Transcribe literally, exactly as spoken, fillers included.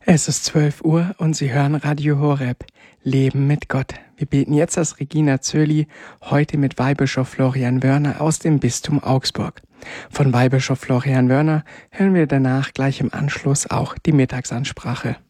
Es ist zwölf Uhr und Sie hören Radio Horeb, Leben mit Gott. Wir beten jetzt das Regina Coeli, heute mit Weihbischof Florian Wörner aus dem Bistum Augsburg. Von Weihbischof Florian Wörner hören wir danach gleich im Anschluss auch die Mittagsansprache.